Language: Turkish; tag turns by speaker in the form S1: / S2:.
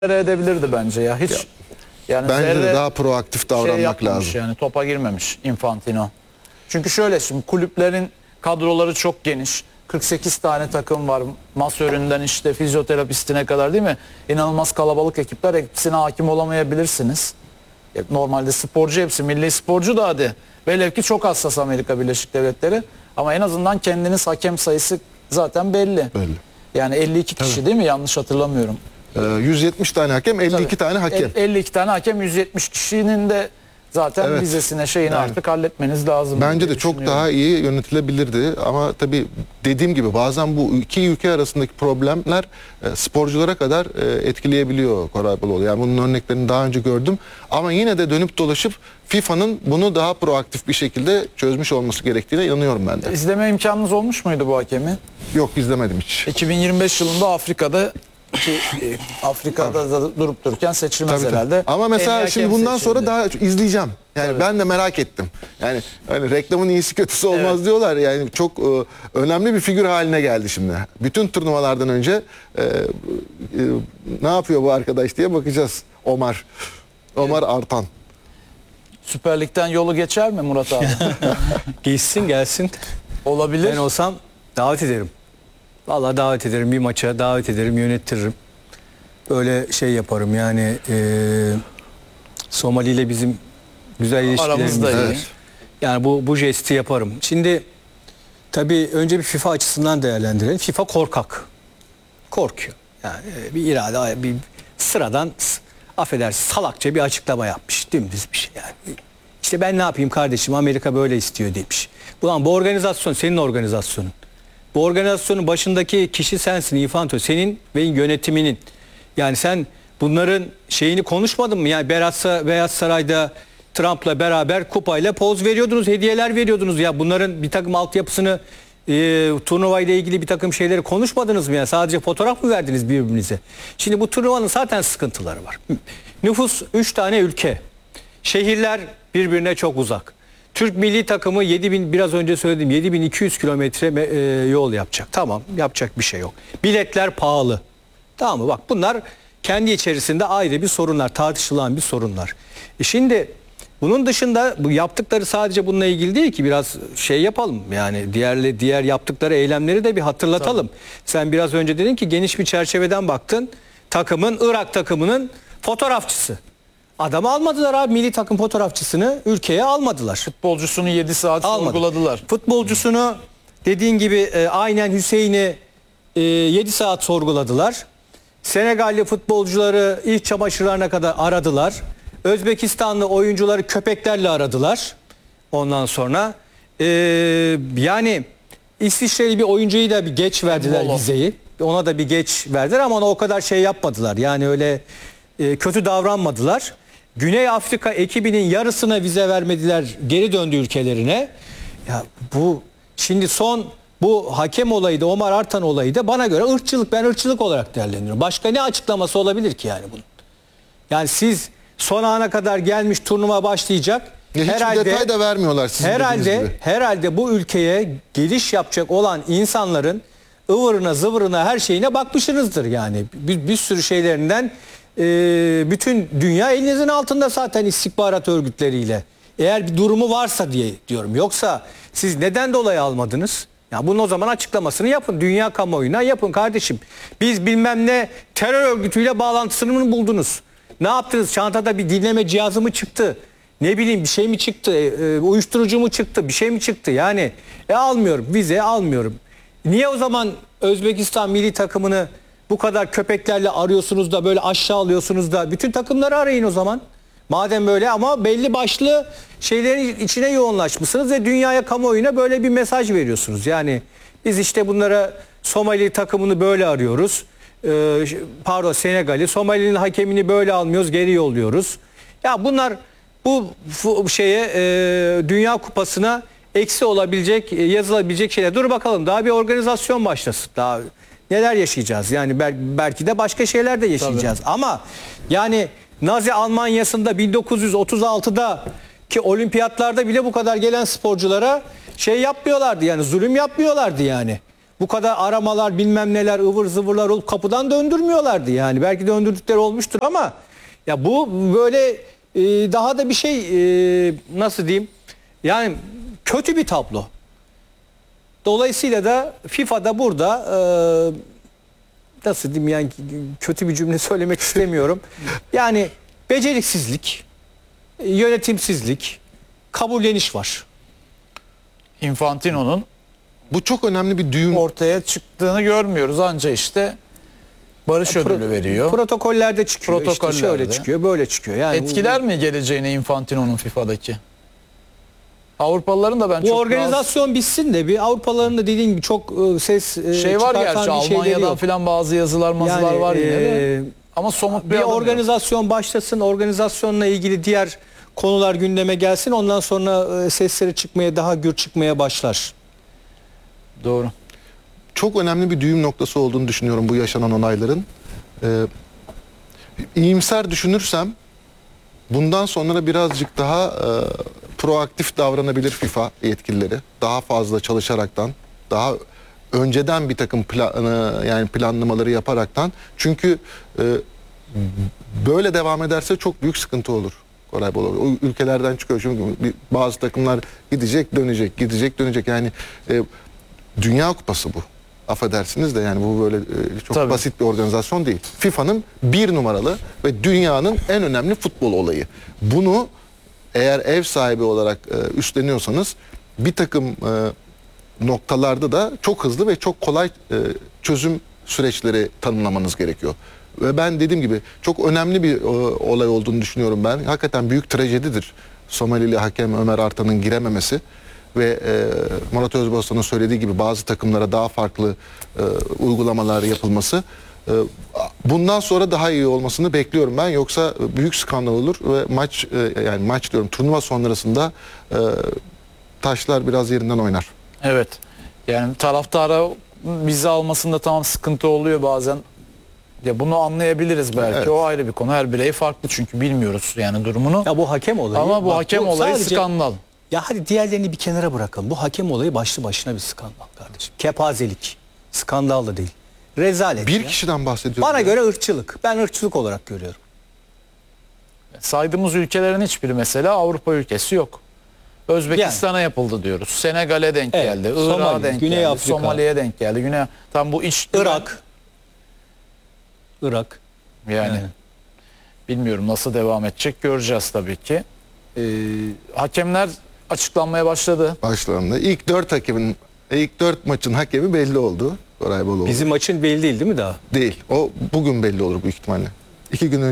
S1: edebilirdi bence ya. Hiç yani
S2: Bence de daha proaktif davranmak lazım.
S1: Yani topa girmemiş Infantino. Çünkü şöyle, şimdi kulüplerin kadroları çok geniş. 48 tane takım var. Masöründen işte fizyoterapistine kadar, değil mi? İnanılmaz kalabalık ekipler. Hepsine hakim olamayabilirsiniz. Normalde sporcu, hepsi milli sporcu da hadi. Velev ki çok hassas Amerika Birleşik Devletleri. Ama en azından kendiniz hakem sayısı zaten belli. Yani 52 kişi değil mi? Yanlış hatırlamıyorum.
S2: 170 tane hakem, 52 tane hakem.
S1: 52 tane hakem, 170 kişinin de zaten vizesine şeyini artık halletmeniz lazım.
S2: Bence de çok daha iyi yönetilebilirdi ama tabii dediğim gibi bazen bu iki ülke arasındaki problemler sporculara kadar etkileyebiliyor Koray Baloğlu. Yani bunun örneklerini daha önce gördüm ama yine de dönüp dolaşıp FIFA'nın bunu daha proaktif bir şekilde çözmüş olması gerektiğine inanıyorum ben de.
S1: İzleme imkanınız olmuş muydu bu hakemi?
S2: Yok, izlemedim hiç.
S1: 2025 yılında Afrika'da da durup dururken seçilmez herhalde.
S2: Ama mesela şimdi bundan sonra daha izleyeceğim. Yani ben de merak ettim. Yani hani reklamın iyisi kötüsü olmaz diyorlar. Yani çok önemli bir figür haline geldi şimdi. Bütün turnuvalardan önce ne yapıyor bu arkadaş diye bakacağız. Omar Artan.
S1: Süper Lig'den yolu geçer mi Murat abi?
S3: Geçsin gelsin.
S1: Olabilir.
S3: Ben olsam davet ederim. Vallahi davet ederim, bir maça davet ederim, yönettiririm. Böyle şey yaparım yani Somali ile bizim güzel ilişkilerimiz var.
S1: Aramızda iyi.
S3: Yani bu jesti yaparım. Şimdi tabii önce bir FIFA açısından değerlendirelim. FIFA korkak. Korkuyor. Yani bir irade, bir sıradan affedersin salakça bir açıklama yapmış. Dümdüz bir şey yani. İşte ben ne yapayım kardeşim, Amerika böyle istiyor demiş. Ulan bu organizasyon senin organizasyonun. Bu organizasyonun başındaki kişi sensin Infantino, senin ve yönetiminin. Yani sen bunların şeyini konuşmadın mı? Yani Beyaz Saray'da Trump'la beraber kupayla poz veriyordunuz, hediyeler veriyordunuz. Ya bunların bir takım altyapısını, turnuva ile ilgili bir takım şeyleri konuşmadınız mı? Yani sadece fotoğraf mı verdiniz birbirinize? Şimdi bu turnuvanın zaten sıkıntıları var. Nüfus 3 tane ülke. Şehirler birbirine çok uzak. Türk milli takımı 7000, biraz önce söyledim, 7200 kilometre yol yapacak. Tamam, yapacak bir şey yok. Biletler pahalı. Tamam mı? Bak bunlar kendi içerisinde ayrı bir sorunlar, tartışılan bir sorunlar. Şimdi bunun dışında bu yaptıkları sadece bununla ilgili değil ki, biraz şey yapalım. Yani diğer yaptıkları eylemleri de bir hatırlatalım. Tabii. Sen biraz önce dedin ki geniş bir çerçeveden baktın. Irak takımının fotoğrafçısı. Adamı almadılar abi, milli takım fotoğrafçısını ülkeye almadılar.
S1: Futbolcusunu 7 saat sorguladılar.
S3: Futbolcusunu dediğin gibi aynen Hüseyin'i 7 saat sorguladılar. Senegalli futbolcuları iç çamaşırlarına kadar aradılar. Özbekistanlı oyuncuları köpeklerle aradılar. Ondan sonra yani İsviçreli bir oyuncuyu da bir geç verdiler vizeyi. Ona da bir geç verdiler ama ona o kadar şey yapmadılar. Yani öyle kötü davranmadılar. Güney Afrika ekibinin yarısına vize vermediler, geri döndü ülkelerine. Ya bu şimdi son bu hakem olayı da, Omar Artan olayı da bana göre ırkçılık, ben ırkçılık olarak değerlendiriyorum. Başka ne açıklaması olabilir ki yani bunun? Yani siz son ana kadar gelmiş, turnuva başlayacak.
S2: Hiçbir detay da vermiyorlar sizin dediğiniz gibi.
S3: Herhalde bu ülkeye geliş yapacak olan insanların ıvırına zıvırına her şeyine bakmışsınızdır yani. Bir sürü şeylerinden bütün dünya elinizin altında zaten istihbarat örgütleriyle. Eğer bir durumu varsa diye diyorum. Yoksa siz neden dolayı almadınız? Ya bunun o zaman açıklamasını yapın. Dünya kamuoyuna yapın kardeşim. Biz bilmem ne terör örgütüyle bağlantısını mı buldunuz? Ne yaptınız? Çantada bir dinleme cihazı mı çıktı? Ne bileyim bir şey mi çıktı? Uyuşturucu mu çıktı? Bir şey mi çıktı? Yani almıyorum. Vize almıyorum. Niye o zaman Özbekistan milli takımını bu kadar köpeklerle arıyorsunuz da böyle aşağı alıyorsunuz da bütün takımları arayın o zaman. Madem böyle, ama belli başlı şeylerin içine yoğunlaşmışsınız ve dünyaya, kamuoyuna böyle bir mesaj veriyorsunuz. Yani biz işte bunlara Somali takımını böyle arıyoruz. Senegal'i, Somali'nin hakemini böyle almıyoruz, geri yolluyoruz. Ya bunlar bu şeye Dünya Kupası'na eksi olabilecek, yazılabilecek şeyler. Dur bakalım, daha bir organizasyon başlasın. Daha neler yaşayacağız? Yani belki de başka şeyler de yaşayacağız. Tabii. Ama yani Nazi Almanya'sında 1936'da ki olimpiyatlarda bile bu kadar gelen sporculara şey yapmıyorlardı, yani zulüm yapmıyorlardı yani. bu kadar aramalar bilmem neler ıvır zıvırlar olup kapıdan döndürmüyorlardı yani. Belki döndürdükleri olmuştur ama ya bu böyle daha da bir şey nasıl diyeyim yani kötü bir tablo. Dolayısıyla da FIFA'da burada nasıl diyeyim yani kötü bir cümle söylemek istemiyorum. Yani beceriksizlik, yönetimsizlik, kabulleniş var.
S1: Infantino'nun
S2: Bu çok önemli bir düğüm.
S1: ortaya çıktığını görmüyoruz. Anca işte barış ödülü veriyor.
S3: Protokollerde çıkıyor.
S1: Protokollerde.
S3: İşte şöyle çıkıyor, böyle çıkıyor. Yani
S1: Etkiler mi geleceğini Infantino'nun FIFA'daki? Avrupalıların da ben
S3: bu
S1: çok
S3: organizasyon bitsin de bir Avrupalıların da dediğin gibi çok ses
S1: şey var
S3: çıkartan
S1: gerçi
S3: bir şeyleri
S1: Almanya'dan
S3: yok.
S1: falan bazı yazılar mazılar
S3: Yani,
S1: var yine de. Ama somut
S3: bir
S1: adım yok.
S3: organizasyon başlasın, organizasyonla ilgili diğer konular gündeme gelsin. Ondan sonra sesleri çıkmaya, daha gür çıkmaya başlar.
S1: Doğru.
S2: Çok önemli bir düğüm noktası olduğunu düşünüyorum bu yaşanan olayların. İyimser düşünürsem bundan sonra birazcık daha proaktif davranabilir FIFA yetkilileri. Daha fazla çalışaraktan, daha önceden bir takım yani planlamaları yaparaktan. Çünkü böyle devam ederse çok büyük sıkıntı olur. Koray Bolo. O ülkelerden çıkıyor. Çünkü bazı takımlar gidecek, dönecek, gidecek, dönecek. Yani Dünya Kupası bu. Affedersiniz de yani bu böyle çok
S1: Tabii.
S2: basit bir organizasyon değil. FIFA'nın bir numaralı ve dünyanın en önemli futbol olayı. Bunu eğer ev sahibi olarak üstleniyorsanız bir takım noktalarda da çok hızlı ve çok kolay çözüm süreçleri tanımlamanız gerekiyor. Ve ben dediğim gibi çok önemli bir olay olduğunu düşünüyorum ben. Hakikaten büyük trajedidir Somalili hakem Ömer Artan'ın girememesi. Ve Murat Özbostan'ın söylediği gibi bazı takımlara daha farklı uygulamalar yapılması. Bundan sonra daha iyi olmasını bekliyorum ben. Yoksa büyük skandal olur ve yani maç diyorum turnuva sonrasında taşlar biraz yerinden oynar.
S1: Evet. Yani taraftara vize almasında tamam sıkıntı oluyor bazen. Ya bunu anlayabiliriz belki.
S2: Evet.
S1: O ayrı bir konu. Her birey farklı çünkü bilmiyoruz yani durumunu.
S3: Ya bu hakem olayı.
S1: Ama bu
S3: bak,
S1: hakem olayı
S3: sadece-
S1: skandal.
S3: Ya hadi diğerlerini bir kenara bırakalım. Bu hakem olayı başlı başına bir skandal kardeşim. Kepazelik. Skandal da değil. Rezalet
S2: Bir
S3: ya.
S2: kişiden bahsediyorum.
S3: Bana
S2: ya.
S3: göre ırkçılık. Ben ırkçılık olarak görüyorum.
S1: Saydığımız ülkelerin hiçbiri mesela Avrupa ülkesi yok. Özbekistan'a yapıldı diyoruz. Senegal'e denk
S3: Evet,
S1: geldi.
S3: Somali,
S1: Irak'a denk
S3: Güney
S1: geldi.
S3: Afrika.
S1: Somali'ye denk geldi. Tam bu iç
S3: Irak.
S1: yani bilmiyorum nasıl devam edecek göreceğiz tabii ki. Hakemler açıklanmaya başladı.
S2: Başlarında. İlk 4 maçın hakemi belli oldu. Koray Boloğlu.
S3: Bizim maçın belli değil mi daha?
S2: Değil. O bugün belli olur büyük ihtimalle. 2 gün